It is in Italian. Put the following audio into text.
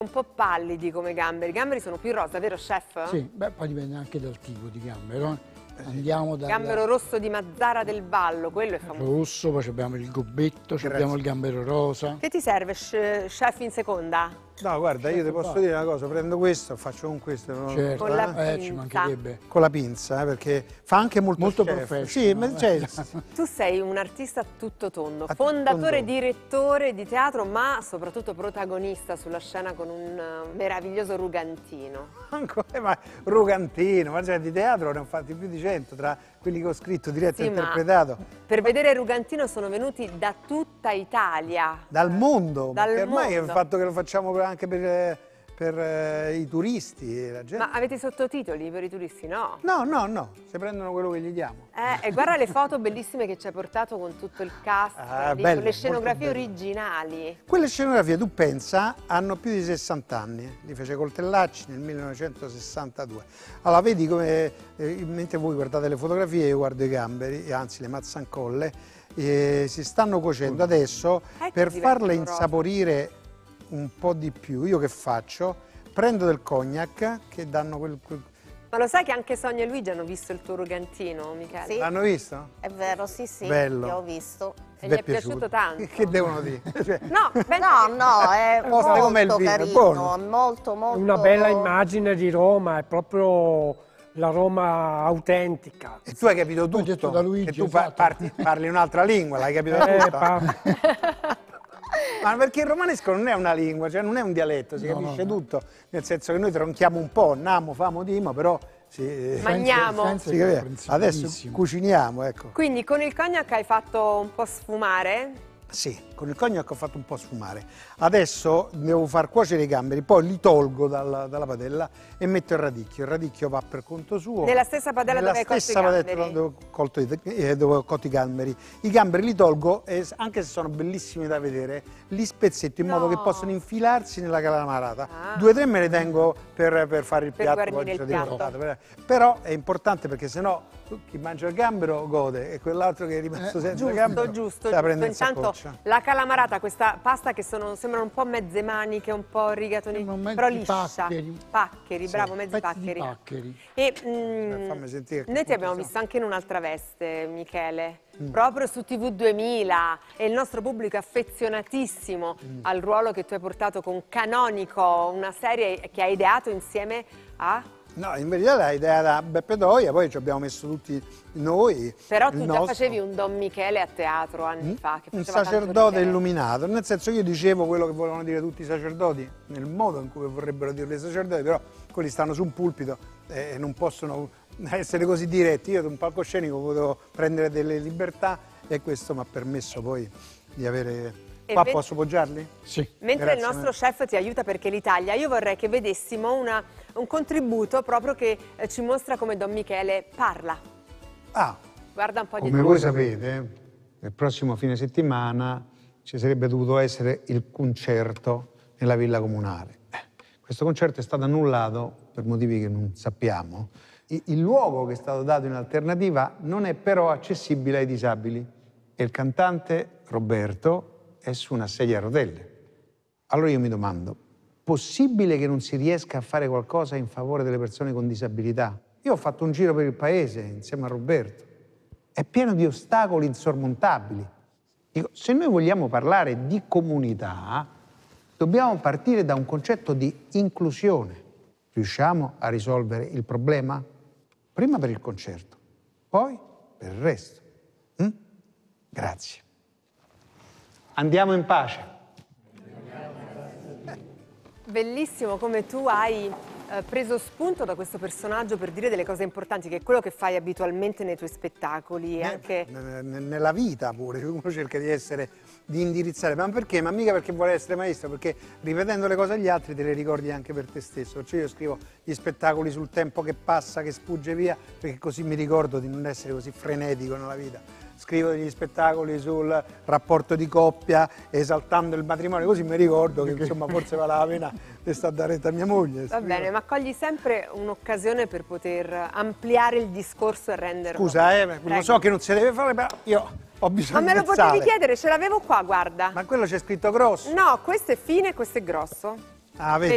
Un po' pallidi come gamberi. I gamberi sono più rosa, vero chef? Sì, beh, poi dipende anche dal tipo di gambero. Andiamo dal Gambero rosso di Mazzara del Vallo, quello è famoso. rosso, poi abbiamo il gobbetto, abbiamo il gambero rosa. Che ti serve, chef, in seconda? No, guarda, io ti posso dire una cosa, prendo questo, faccio con questo. Certo, Con la ci pinza. mancherebbe. Con la pinza, perché fa anche molto chef. professional. Sì, Tu sei un artista a tutto tondo, A tutto fondatore e tondo. direttore di teatro, ma soprattutto protagonista sulla scena con un meraviglioso rugantino. ma Rugantino, ma di teatro ne ho fatti più di 100 tra quelli che ho scritto, diretto e Sì, ma interpretato. per vedere Rugantino sono venuti da tutta Italia. Dal mondo, Dal perché ormai è il mondo. fatto che lo facciamo anche per i turisti. La gente. Ma avete i sottotitoli per i turisti? No. No, se prendono quello che gli diamo. E guarda le foto bellissime che ci hai portato con tutto il cast, lì, bello, con le scenografie molto bello. originali. Quelle scenografie, tu pensa, hanno più di 60 anni, li fece Coltellacci nel 1962. Allora vedi come, mentre voi guardate le fotografie, io guardo i gamberi, anzi le mazzancolle, si stanno cuocendo adesso. Per farle insaporire un po' di più, io che faccio? Prendo del cognac, che danno quel... Ma lo sai che anche Sonia e Luigi hanno visto il tuo Rugantino, Michele? Sì. L'hanno visto? È vero, sì, sì, Bello. io ho visto. E gli è piaciuto tanto? Che devono dire? Cioè, No, No, è com'è il molto vino, è carino, buono. molto. Una bella immagine di Roma, è proprio la Roma autentica. e tu hai capito Poi detto tutto, da Luigi, che tu esatto. parli un'altra lingua, l'hai capito tutto? Ma perché il romanesco non è una lingua, cioè non è un dialetto, si capisce tutto, nel senso che noi tronchiamo un po', namo, famo, dimo, però Magniamo. si capisce. Adesso cuciniamo, ecco. Quindi con il cognac hai fatto un po' sfumare? Sì, con il cognac ho fatto un po' sfumare. Adesso devo far cuocere i gamberi, poi li tolgo dalla padella e metto il radicchio. Il radicchio va per conto suo. Nella stessa padella dove hai cotto i gamberi? Dove ho cotto i gamberi. I gamberi li tolgo e anche se sono bellissimi da vedere, li spezzetto in modo che possono infilarsi nella calamarata. 2 o 3 me ne tengo per fare il piatto. guarnire il piatto. Però è importante perché sennò chi mangia il gambero gode e quell'altro che è rimasto senza gambero Giusto. se la prende in Intanto saccoccia. la calamarata, questa pasta che sembrano un po' mezze maniche, un po' rigatoni, Sembrano mezzi però liscia. paccheri. Paccheri, bravo, mezzi Pezzi di paccheri. paccheri. E Fammi sentire che noi ti abbiamo punto visto anche in un'altra veste, Michele, proprio su TV 2000, e il nostro pubblico è affezionatissimo al ruolo che tu hai portato con Canonico, una serie che hai ideato insieme a... No, in verità l'ha ideata Beppe Doia, poi ci abbiamo messo tutti noi. Però il tu già nostro. facevi un Don Michele a teatro anni fa. Che Un faceva tanto sacerdote ridere. illuminato, nel senso io dicevo quello che volevano dire tutti i sacerdoti, nel modo in cui vorrebbero dirlo i sacerdoti, però quelli stanno su un pulpito e non possono essere così diretti. Io da un palcoscenico potevo prendere delle libertà e questo mi ha permesso poi di avere... Qua posso poggiarli? Sì. Mentre Grazie, il nostro chef ti aiuta perché l'Italia, io vorrei che vedessimo un contributo proprio che ci mostra come Don Michele parla. Guarda un po' di Come voi sapete, il prossimo fine settimana ci sarebbe dovuto essere il concerto nella Villa Comunale. Questo concerto è stato annullato per motivi che non sappiamo. Il luogo che è stato dato in alternativa non è però accessibile ai disabili e il cantante Roberto è su una sedia a rotelle. Allora io mi domando, possibile che non si riesca a fare qualcosa in favore delle persone con disabilità? Io ho fatto un giro per il paese insieme a Roberto. È pieno di ostacoli insormontabili. Dico, se noi vogliamo parlare di comunità, dobbiamo partire da un concetto di inclusione. Riusciamo a risolvere il problema? Prima per il concerto, poi per il resto. Grazie. Andiamo in pace. Bellissimo come tu hai preso spunto da questo personaggio per dire delle cose importanti, che è quello che fai abitualmente nei tuoi spettacoli. E anche... Nella vita pure, uno cerca di indirizzare, ma perché? Ma mica perché vuole essere maestro, perché ripetendo le cose agli altri te le ricordi anche per te stesso. Cioè io scrivo gli spettacoli sul tempo che passa, che sfugge via, perché così mi ricordo di non essere così frenetico nella vita. Scrivo degli spettacoli sul rapporto di coppia, esaltando il matrimonio, così mi ricordo che insomma forse vale la pena di stare da retta a mia moglie. Va bene, ma cogli sempre un'occasione per poter ampliare il discorso e renderlo... Scusa, lo so che non si deve fare, però io ho bisogno Ma me lo del sale. potevi chiedere, ce l'avevo qua, guarda. Ma quello c'è scritto grosso. No, questo è fine e questo è grosso. Ah, vedi?